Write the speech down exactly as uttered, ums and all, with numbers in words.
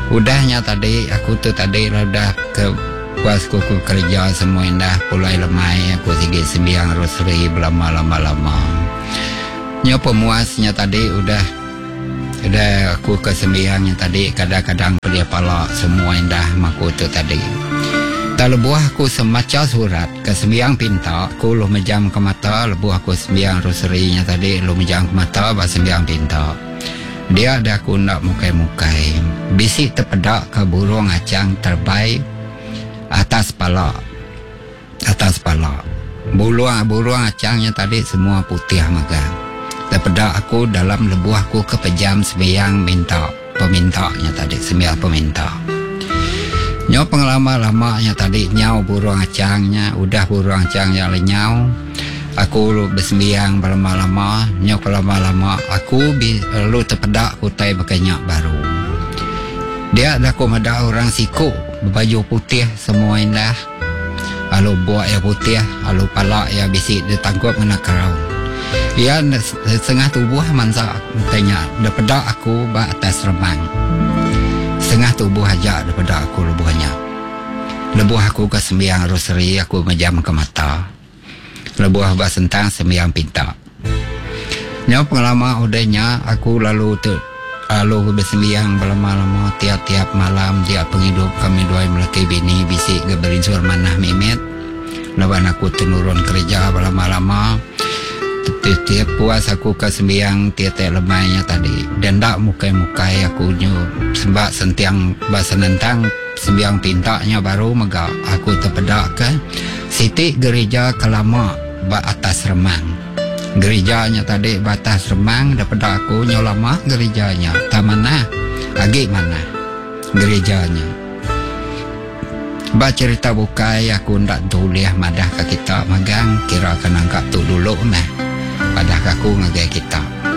Udahnya tadi aku tu tadi udah ke puas ku kerja semua indah pulai lemai aku sige sembiang rosri lama-lama-lama. Nya pemuasnya tadi udah udah aku ke sembiangnya tadi kadang-kadang dia pala semua indah maku tu tadi. Tak lebuah aku semaca surat ke sembiang pinta aku lu mejam ke mata lebuah aku sembiang rosrinya tadi lu mejam ke mata ba sembiang pinta. Dia ada aku nak mukai-mukai bisik terpedak ke burung acang terbaik atas pala atas pala burung burung acangnya tadi semua putih maga terpedak aku dalam lebuahku ke pejam sembiang minta pemintanya tadi sembiang peminta nyaw pengalaman lamanya tadi nyaw burung acangnya udah burung acangnya lenyau. Aku lu bersembiang berlama-lama, nyok lama-lama, aku bi, lu terpedak kutai berkenyak baru. Dia ada aku ada orang siku, baju putih semua indah. Alu buat ya putih, alu palak ya bisik dia tanggup kena kerau. Ia setengah tubuh mansa tanya, dia pedak aku ba atas remang. Setengah tubuh aja dia pedak aku lebuhnya. Lebuh aku ke sembiang rosari, aku menjam ke mata. Lebuah bak sentang sembiang pinta. Nyaw pengalaman udahnya aku lalu tu lalu bersembiang berlama-lama tiap-tiap malam tiap penghidup kami dua melaki bini bisik ke berinsur manah mimet. Lawan aku turun kerja berlama-lama tiap-tiap puas aku ke sembiang tiap-tiap lemainya tadi. Dan tak mukai-mukai aku nyu sembah sentiang bahasa nentang sembiang pintanya baru mega aku terpedak ke Siti gereja kelama ba atas remang. Gerejanya tadi batas remang dapat aku nyolama gerejanya. Tak mana? Agi mana? Gerejanya. Ba cerita bukai aku ndak tuliah madah ke kita magang kira akan angkat tu dulu nah. Padah aku ngagai kita.